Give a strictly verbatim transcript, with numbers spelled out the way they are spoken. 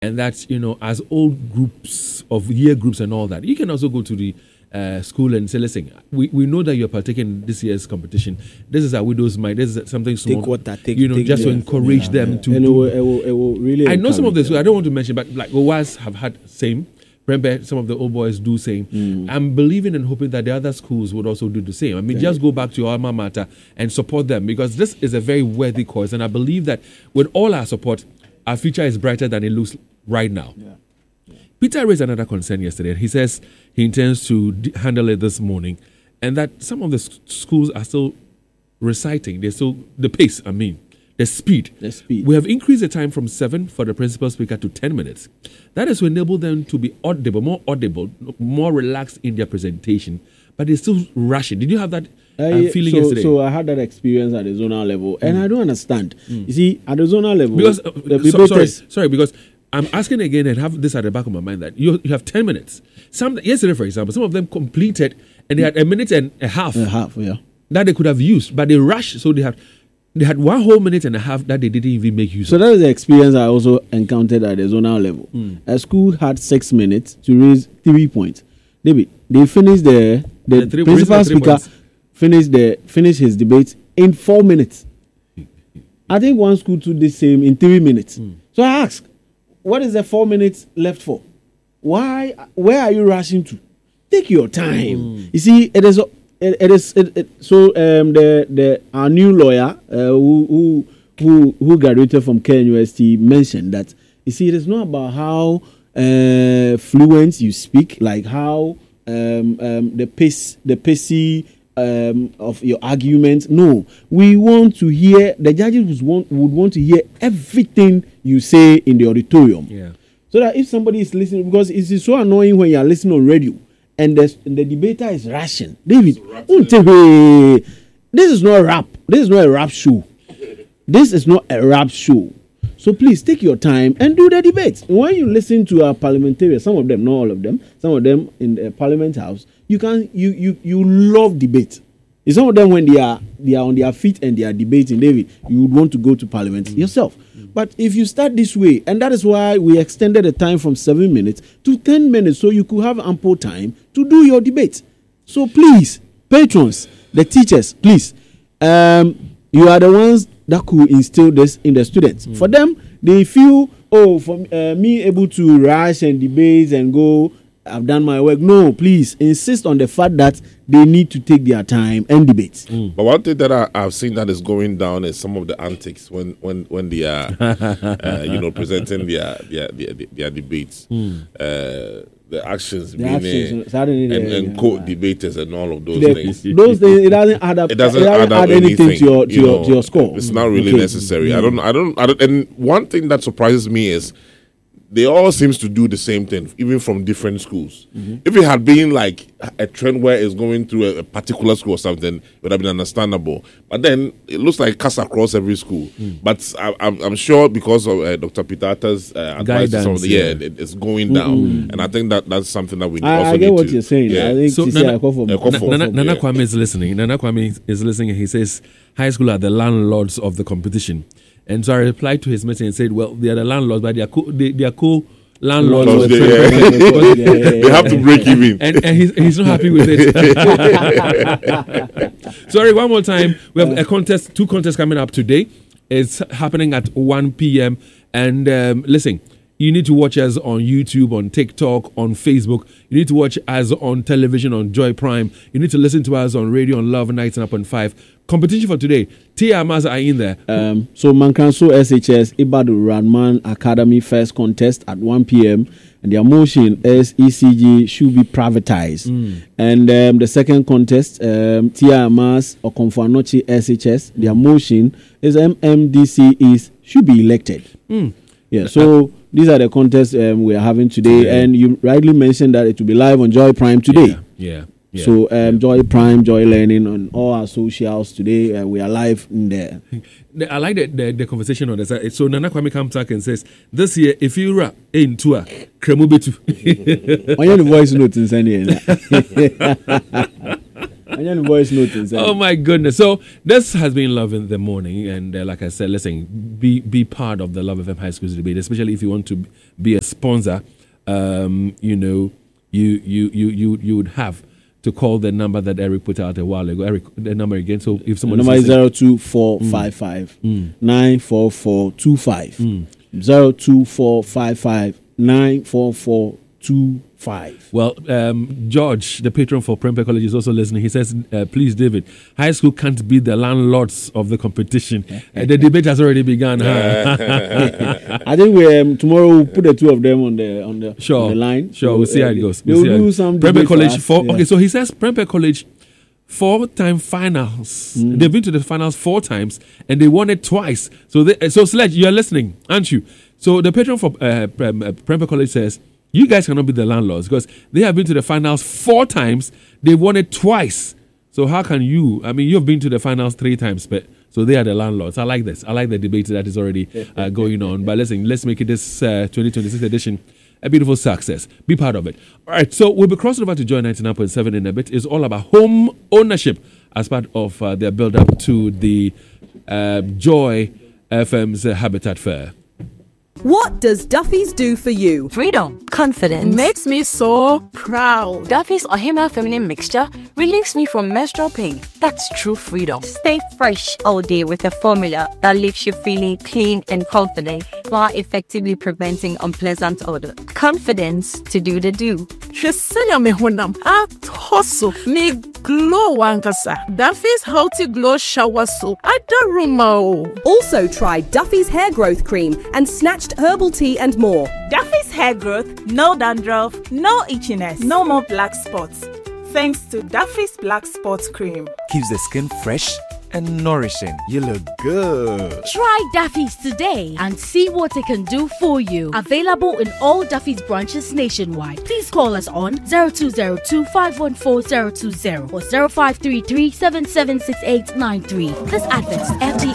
And that's, you know, as old groups of year groups and all that, you can also go to the uh, school and say, listen, we, we know that you're partaking in this year's competition. This is our widow's mind. This is something small. Take water, take, you know, take just to yeah, encourage yeah, them yeah. to and do. It will, it, will, it will really I know some of the schools, them. I don't want to mention, but like O W A S have had same. Remember, some of the old boys do same. Mm. I'm believing and hoping that the other schools would also do the same. I mean, Yeah. just go back to your alma mater and support them, because this is a very worthy cause. And I believe that with all our support, our future is brighter than it looks right now. Yeah. Yeah. Peter raised another concern yesterday. He says he intends to d- handle it this morning, and that some of the s- schools are still reciting. They're still, the pace, I mean, the speed. The speed. We have increased the time from seven for the principal speaker to ten minutes. That is to enable them to be audible, more audible, more relaxed in their presentation, but they're still rushing. Did you have that uh, Uh, feeling so, yesterday? so I had that experience at the zonal level, and I don't understand. Mm. You see, at the zonal level, Because, uh, the so- sorry, debaters- sorry, because I'm asking again and have this at the back of my mind that you, you have ten minutes. Some yesterday, for example, some of them completed and they had a minute and a half a half, yeah. that they could have used, but they rushed, so they had they had one whole minute and a half that they didn't even make use So of. that is the experience I also encountered at the zonal level. Mm. A school had six minutes to raise three points. David, they finished the the, The three- principal raising the three speaker points. finished the finished his debate in four minutes. I think one school took the same in three minutes. Mm. So I asked, what is the four minutes left for? Why? Where are you rushing to? Take your time. Mm. You see, it is it, it is it, it, so um the the our new lawyer uh, who who who who graduated from K N U S T mentioned that, you see, it is not about how uh, fluent you speak, like how um, um the pace the pacey um of your argument. No, we want to hear, the judges would want would want to hear everything you say in the auditorium. Yeah. So that if somebody is listening, because it is so annoying when you are listening on radio and the, and the debater is rushing. David, unte- this is not a rap. This is not a rap show. This is not a rap show. So please take your time and do the debate. When you listen to our parliamentarians, some of them, not all of them, some of them in the Parliament House, you can you you you love debate. It's some of them when they are they are on their feet and they are debating, David, you would want to go to Parliament mm. yourself. Mm. But if you start this way, and that is why we extended the time from seven minutes to ten minutes, so you could have ample time to do your debate. So please, patrons, the teachers, please, um, you are the ones that could instill this in the students. Mm. For them, they feel, oh, for uh, me able to rush and debate and go, I've done my work. No, please insist on the fact that they need to take their time and debate. Mm. But one thing that I, I've seen that is going down is some of the antics when when when they are, uh, you know, presenting their their their, their debates, mm. uh, the actions, the being actions a, and, and yeah, co-debaters and all of those the, things. Those things, it doesn't add up. It doesn't, it doesn't add up add anything anything to your to you your know, to your score. It's not really okay. necessary. Mm. I don't. I don't. I don't. And one thing that surprises me is, they all seems to do the same thing, even from different schools. Mm-hmm. If it had been like a trend where it's going through a, a particular school or something, it would have been understandable. But then it looks like cuts across every school. Mm. But I, I'm, I'm sure because of uh, Doctor Pitata's uh, advice, some of the, yeah, yeah. It, it's going down. Mm-hmm. And I think that that's something that we I, also I get need what to, you're saying. Yeah. I think so Nana, Nana, Nana, Nana, Nana yeah. Kwame is listening. Nana Kwame is listening, and he says high school are the landlords of the competition. And so I replied to his message and said, well, they are the landlords, but they are co- they, they are co- landlords. They, yeah. They have to break even. And, and he's, he's not happy with it. Sorry, one more time. We have a contest, two contests coming up today. It's happening at one p.m. And um, listen, you need to watch us on YouTube, on TikTok, on Facebook. You need to watch us on television, on Joy Prime. You need to listen to us on radio on Love ninety-nine point five. Competition for today. Tia Amaz are in there. Um, so Mankanso S H S Ibadu Rahman Academy first contest at one p.m. and their motion is E C G should be privatized. Mm. And um, the second contest, um, Tia Amaz Okonfanochi S H S, their motion is M M D C is should be elected. Mm. Yeah. So uh, these are the contests um, we are having today, today, and you rightly mentioned that it will be live on Joy Prime today. Yeah. yeah. Yeah, so um, yeah. Joy Prime, Joy Learning on all our socials today. Uh, we are live in there. I like the, the, the conversation on this. So Nana Kwame comes back and says, "This year, if you rap into a kremubetu." I hear the voice note in Sunday. I hear the voice note in Sunday. Oh my goodness! So this has been Love in the Morning, and uh, like I said, listen, be be part of the Love F M High Schools debate, especially if you want to be a sponsor, um, you know, you you you you you would have to call the number that Eric put out a while ago. Eric, the number again. So if someone the number is zero two four five five nine four four two five. Zero two four five five nine four four two five. Well, um, George, the patron for Prempeh College, is also listening. He says, uh, please, David, high school can't be the landlords of the competition. uh, the debate has already begun. Huh? I think we um, tomorrow we'll put the two of them on the on the, sure. on the line. Sure, so, we'll see uh, how it goes. They We'll will do some Prempeh College, four, yeah. okay, so he says Prempeh College, four-time finals. Mm. They've been to the finals four times, and they won it twice. So, they, so Sledge, you're listening, aren't you? So the patron for uh, Prempeh College says, you guys cannot be the landlords because they have been to the finals four times. They've won it twice. So how can you? I mean, you've been to the finals three times, but so they are the landlords. I like this. I like the debate that is already uh, going on. But listen, let's make it this uh, twenty twenty-six edition a beautiful success. Be part of it. All right. So we'll be crossing over to Joy ninety-nine point seven in a bit. It's all about home ownership as part of uh, their build up to the uh, Joy F M's uh, Habitat Fair. What does Duffy's do for you? Freedom. Confidence. Makes me so proud. Duffy's Ohima Feminine Mixture relieves me from menstrual pain. That's true freedom. Stay fresh all day with a formula that leaves you feeling clean and confident while effectively preventing unpleasant odor. Confidence to do the do. Shesenya me honam. Atoso. Me glow wankasa. Duffy's Healthy Glow Shower Soap. Adaruma. Also try Duffy's Hair Growth Cream and Snatched Herbal Tea and more. Duffy's Hair Growth, no dandruff, no itchiness, no more black spots. Thanks to Duffy's Black Spots Cream. Keeps the skin fresh and nourishing. You look good. Try Duffy's today and see what it can do for you. Available in all Duffy's branches nationwide. Please call us on zero two zero two, five one four, zero two zero or zero five three three, seven seven six eight nine three. This advert is F D